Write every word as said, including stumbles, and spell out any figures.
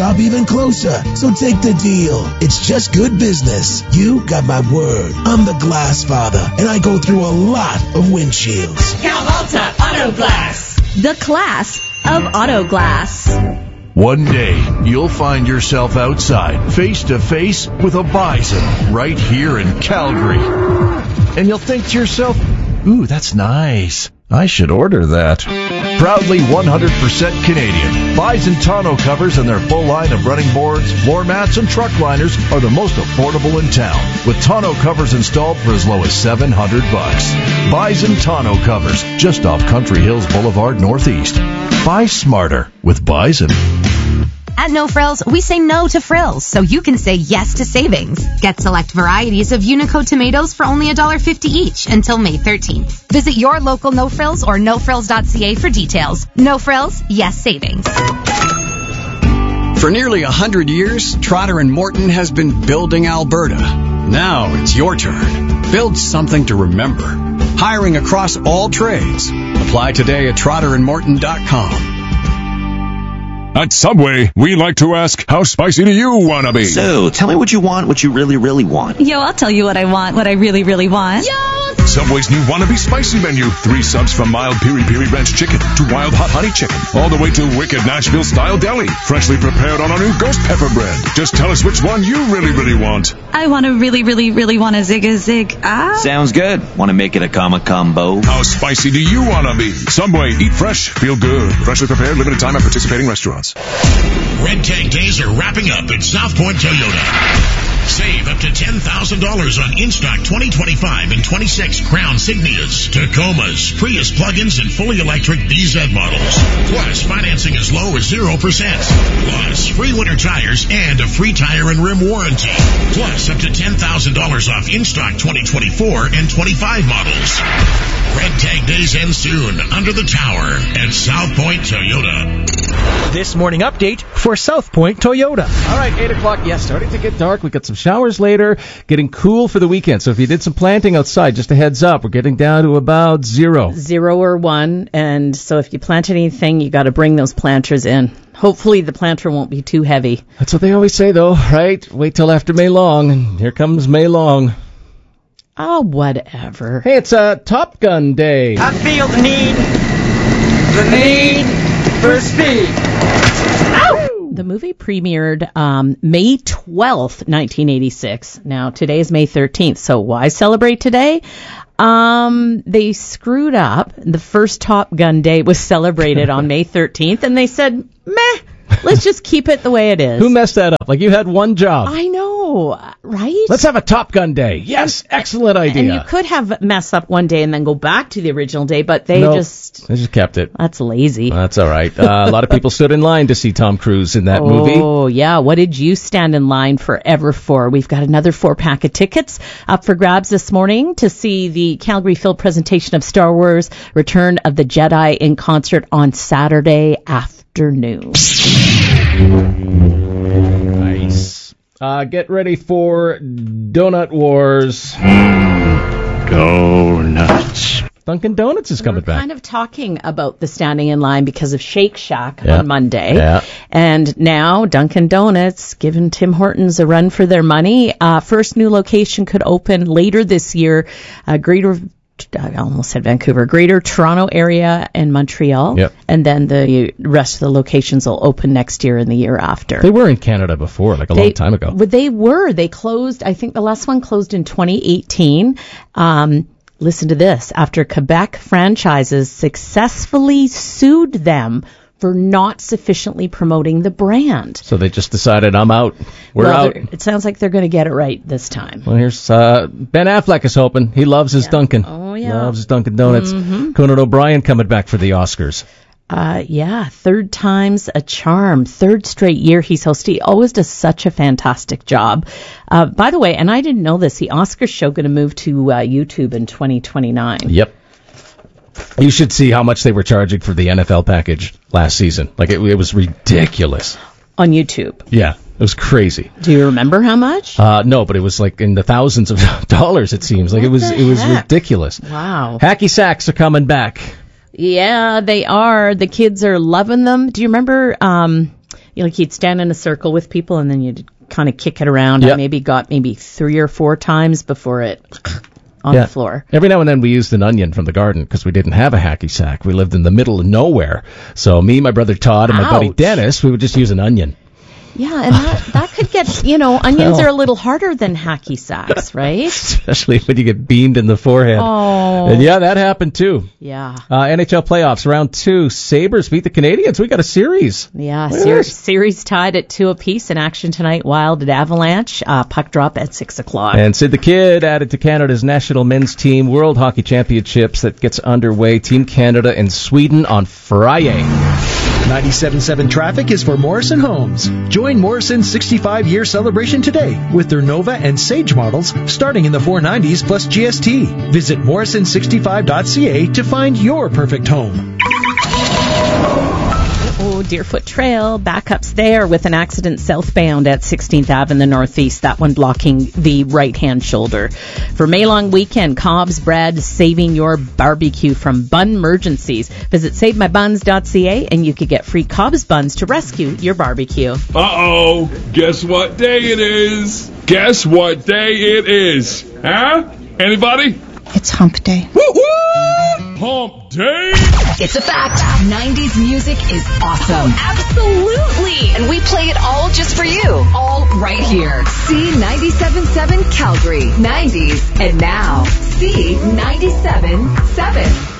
shop even closer. So take the deal. It's just good business. You got my word. I'm the glass father, and I go through a lot of windshields. Cal Malta Auto Glass. The class of auto glass. One day, you'll find yourself outside, face to face with a bison right here in Calgary. And you'll think to yourself, ooh, that's nice. I should order that. Proudly one hundred percent Canadian, Bison tonneau covers and their full line of running boards, floor mats, and truck liners are the most affordable in town, with tonneau covers installed for as low as seven hundred bucks. Bison tonneau covers, just off Country Hills Boulevard Northeast. Buy smarter with Bison. At No Frills, we say no to frills, so you can say yes to savings. Get select varieties of Unico tomatoes for only one dollar fifty each until May thirteenth. Visit your local No Frills or no frills dot c a for details. No Frills, yes savings. For nearly one hundred years, Trotter and Morton has been building Alberta. Now it's your turn. Build something to remember. Hiring across all trades. Apply today at trotter and morton dot com. At Subway, we like to ask, how spicy do you want to be? So, tell me what you want, what you really, really want. Yo, I'll tell you what I want, what I really, really want. Yo! Subway's new Wannabe Spicy menu. Three subs from mild piri-piri ranch chicken to wild hot honey chicken. All the way to wicked Nashville-style deli. Freshly prepared on our new ghost pepper bread. Just tell us which one you really, really want. I want to really, really, really want a zig-a-zig. Ah. Sounds good. Want to make it a comma combo? How spicy do you want to be? Subway, eat fresh, feel good. Freshly prepared, limited time at participating restaurants. Red Tag Days are wrapping up at South Point Toyota. Save up to ten thousand dollars on in-stock twenty twenty-five and twenty-six Crown Signias, Tacomas, Prius plug-ins, and fully electric B Z models. Plus, financing as low as zero percent. Plus, free winter tires and a free tire and rim warranty. Plus, up to ten thousand dollars off in-stock twenty twenty-four and twenty-five models. Red Tag Days end soon under the tower at South Point Toyota. This morning update for South Point Toyota. All right, eight o'clock. Yes, starting to get dark. We've got some showers later, getting cool for the weekend. So if you did some planting outside, just a heads up, we're getting down to about zero. Zero or one. And so if you plant anything, you got to bring those planters in. Hopefully the planter won't be too heavy. That's what they always say, though, right? Wait till after May Long, and here comes May Long. Oh, whatever. Hey, it's uh, Top Gun Day. I feel the need, the need for speed. Ow! The movie premiered um, May twelfth, nineteen eighty-six. Now, today is May thirteenth, so why celebrate today? Um, they screwed up. The first Top Gun Day was celebrated on May thirteenth, and they said, meh, let's just keep it the way it is. Who messed that up? Like, you had one job. I know, right? Let's have a Top Gun Day. Yes, excellent idea. And you could have messed up one day and then go back to the original day, but they nope, just... They just kept it. That's lazy. That's all right. Uh, a lot of people stood in line to see Tom Cruise in that oh, movie. Oh, yeah. What did you stand in line forever for? We've got another four-pack of tickets up for grabs this morning to see the Calgary film presentation of Star Wars Return of the Jedi in concert on Saturday afternoon. Nice. Uh, get ready for Donut Wars. Donuts. Dunkin' Donuts is coming We're back. kind of talking about the standing in line because of Shake Shack yeah. on Monday. Yeah. And now Dunkin' Donuts giving Tim Hortons a run for their money. Uh, first new location could open later this year. Uh, Greater I almost said Vancouver, Greater Toronto area and Montreal. Yep. And then the rest of the locations will open next year and the year after. They were in Canada before, like a they, long time ago. They were. They closed, I think the last one closed in twenty eighteen. Um, listen to this. After Quebec franchises successfully sued them for not sufficiently promoting the brand. So they just decided, I'm out. We're well, out. It sounds like they're going to get it right this time. Well, here's uh, Ben Affleck is hoping. He loves his yeah. Dunkin'. Oh, yeah. Loves his Dunkin' Donuts. Mm-hmm. Conan O'Brien coming back for the Oscars. Uh, yeah, third time's a charm. Third straight year he's hosted. He always does such a fantastic job. Uh, by the way, and I didn't know this, the Oscars show going to move to uh, YouTube in twenty twenty-nine. Yep. You should see how much they were charging for the N F L package last season. Like, it, it was ridiculous. On YouTube? Yeah, it was crazy. Do you remember how much? Uh, no, but it was like in the thousands of dollars, it seems. Like, what it was it was heck? ridiculous. Wow. Hacky sacks are coming back. Yeah, they are. The kids are loving them. Do you remember um, You know, like you'd stand in a circle with people, and then you'd kind of kick it around. Yep. I maybe got maybe three or four times before it on yeah. the floor. Every now and then we used an onion from the garden because we didn't have a hacky sack. We lived in the middle of nowhere. So me, my brother Todd, and my Ouch. buddy Dennis, we would just use an onion. Yeah, and that, that could get, you know, onions Well. are a little harder than hacky sacks, right? Especially when you get beamed in the forehead. Oh. And yeah, that happened too. Yeah. Uh, N H L playoffs, round two. Sabres beat the Canadians. We got a series. Yeah, Look at ser- this. series tied at two apiece in action tonight. Wild at Avalanche. Uh, puck drop at six o'clock. And Sid the Kid added to Canada's national men's team World Hockey Championships that gets underway. Team Canada and Sweden on Friday. ninety-seven point seven traffic is for Morrison Homes. Join Morrison's sixty-five-year celebration today with their Nova and Sage models starting in the four nineties plus G S T. Visit morrison sixty-five dot c a to find your perfect home. Oh, Deerfoot Trail, backups there with an accident southbound at sixteenth Avenue in the Northeast, that one blocking the right-hand shoulder. For May long weekend, Cobb's Bread saving your barbecue from bun emergencies. Visit save my buns dot c a and you could get free Cobb's buns to rescue your barbecue. Uh-oh, guess what day it is? Guess what day it is? Huh? Anybody? It's hump day. Woo-woo! Hump day! It's a fact. nineties music is awesome. Absolutely. And we play it all just for you. All right here. C ninety-seven point seven Calgary. nineties. And now, C ninety-seven point seven.